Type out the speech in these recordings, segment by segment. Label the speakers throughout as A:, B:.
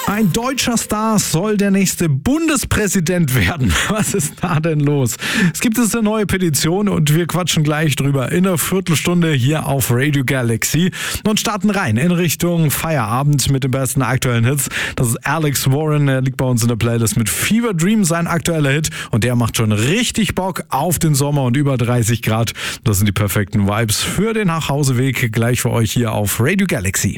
A: Ein deutscher Star soll der nächste Bundespräsident werden. Was ist da denn los? Es gibt jetzt eine neue Petition und wir quatschen gleich drüber in einer Viertelstunde hier auf Radio Galaxy und starten rein in Richtung Feierabend mit den besten aktuellen Hits. Das ist Alex Warren, er liegt bei uns in der Playlist mit Fever Dream, sein aktueller Hit, und der macht schon richtig Bock auf den Sommer und über 30 Grad. Das sind die perfekten Vibes für den Nachhauseweg, gleich für euch hier auf Radio Galaxy.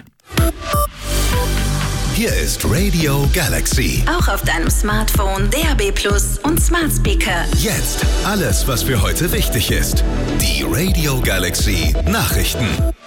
B: Hier ist Radio Galaxy.
C: Auch auf deinem Smartphone, DAB+ und Smart Speaker.
B: Jetzt alles, was für heute wichtig ist. Die Radio Galaxy Nachrichten.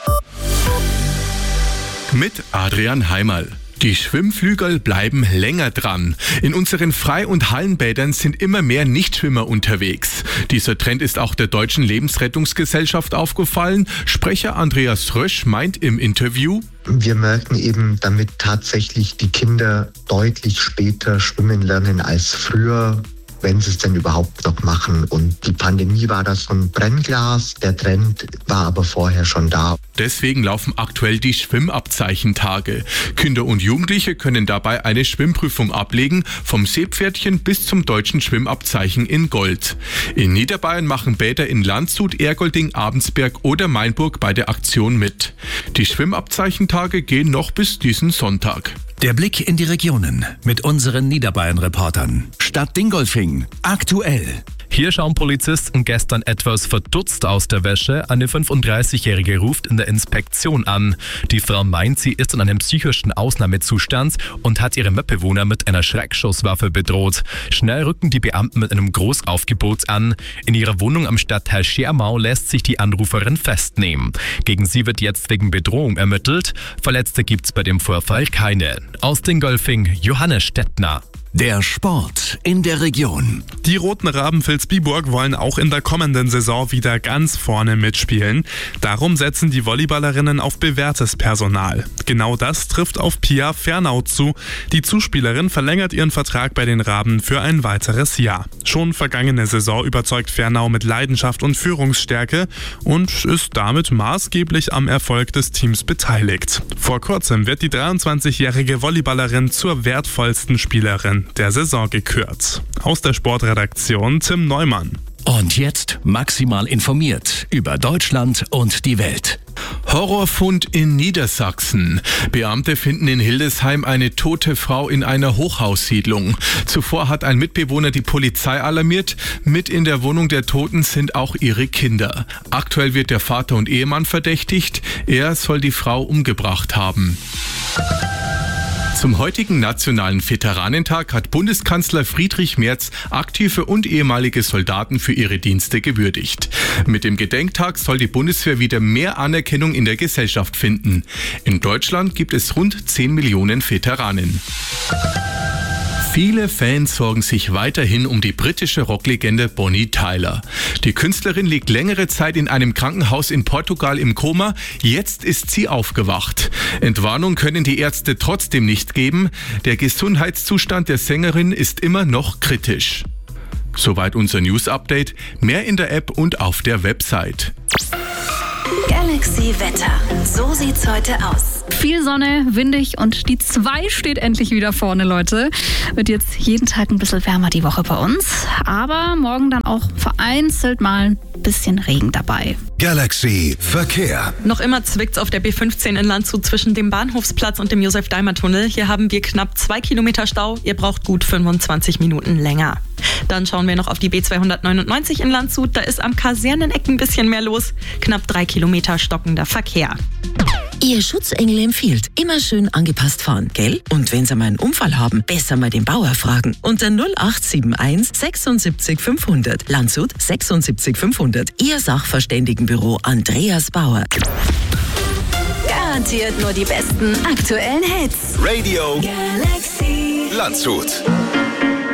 D: Mit Adrian Heimerl. Die Schwimmflügel bleiben länger dran. In unseren Frei- und Hallenbädern sind immer mehr Nichtschwimmer unterwegs. Dieser Trend ist auch der Deutschen Lebensrettungsgesellschaft aufgefallen. Sprecher Andreas Rösch meint im Interview:
E: Wir merken eben damit tatsächlich die Kinder deutlich später schwimmen lernen als früher, wenn sie es denn überhaupt noch machen. Und die Pandemie war da so ein Brennglas. Der Trend war aber vorher schon da.
D: Deswegen laufen aktuell die Schwimmabzeichentage. Kinder und Jugendliche können dabei eine Schwimmprüfung ablegen, vom Seepferdchen bis zum deutschen Schwimmabzeichen in Gold. In Niederbayern machen Bäder in Landshut, Ergolding, Abensberg oder Mainburg bei der Aktion mit. Die Schwimmabzeichentage gehen noch bis diesen Sonntag.
F: Der Blick in die Regionen mit unseren Niederbayern-Reportern. Stadt Dingolfing, aktuell.
G: Hier schauen Polizisten gestern etwas verdutzt aus der Wäsche. Eine 35-Jährige ruft in der Inspektion an. Die Frau meint, sie ist in einem psychischen Ausnahmezustand und hat ihre Mitbewohner mit einer Schreckschusswaffe bedroht. Schnell rücken die Beamten mit einem Großaufgebot an. In ihrer Wohnung am Stadtteil Schermau lässt sich die Anruferin festnehmen. Gegen sie wird jetzt wegen Bedrohung ermittelt. Verletzte gibt's bei dem Vorfall keine. Aus Dingolfing, Johannes Stettner.
F: Der Sport in der Region.
H: Die Roten Raben Vilsbiburg wollen auch in der kommenden Saison wieder ganz vorne mitspielen. Darum setzen die Volleyballerinnen auf bewährtes Personal. Genau das trifft auf Pia Fernau zu. Die Zuspielerin verlängert ihren Vertrag bei den Raben für ein weiteres Jahr. Schon vergangene Saison überzeugt Fernau mit Leidenschaft und Führungsstärke und ist damit maßgeblich am Erfolg des Teams beteiligt. Vor kurzem wird die 23-jährige Volleyballerin zur wertvollsten Spielerin der Saison gekürt. Aus der Sportredaktion Tim Neumann.
F: Und jetzt maximal informiert über Deutschland und die Welt.
D: Horrorfund in Niedersachsen. Beamte finden in Hildesheim eine tote Frau in einer Hochhaussiedlung. Zuvor hat ein Mitbewohner die Polizei alarmiert. Mit in der Wohnung der Toten sind auch ihre Kinder. Aktuell wird der Vater und Ehemann verdächtigt. Er soll die Frau umgebracht haben. Zum heutigen Nationalen Veteranentag hat Bundeskanzler Friedrich Merz aktive und ehemalige Soldaten für ihre Dienste gewürdigt. Mit dem Gedenktag soll die Bundeswehr wieder mehr Anerkennung in der Gesellschaft finden. In Deutschland gibt es rund 10 Millionen Veteranen. Viele Fans sorgen sich weiterhin um die britische Rocklegende Bonnie Tyler. Die Künstlerin liegt längere Zeit in einem Krankenhaus in Portugal im Koma. Jetzt ist sie aufgewacht. Entwarnung können die Ärzte trotzdem nicht geben. Der Gesundheitszustand der Sängerin ist immer noch kritisch. Soweit unser News-Update. Mehr in der App und auf der Website.
C: Galaxy Wetter. So sieht's heute aus.
I: Viel Sonne, windig und die 2 steht endlich wieder vorne, Leute. Wird jetzt jeden Tag ein bisschen wärmer die Woche bei uns. Aber morgen dann auch vereinzelt mal ein bisschen Regen dabei.
B: Galaxy Verkehr.
J: Noch immer zwickt's auf der B15 in Landshut zwischen dem Bahnhofsplatz und dem Josef-Daimer-Tunnel. Hier haben wir knapp 2 Kilometer Stau. Ihr braucht gut 25 Minuten länger. Dann schauen wir noch auf die B299 in Landshut. Da ist am Kaserneneck ein bisschen mehr los. Knapp 3 Kilometer stockender Verkehr.
K: Ihr Schutzengel empfiehlt, immer schön angepasst fahren, gell? Und wenn Sie mal einen Unfall haben, besser mal den Bauer fragen. Unter 0871 76 500. Landshut 76 500. Ihr Sachverständigenbüro Andreas Bauer.
C: Garantiert nur die besten aktuellen Hits.
B: Radio
C: Galaxy
B: Landshut.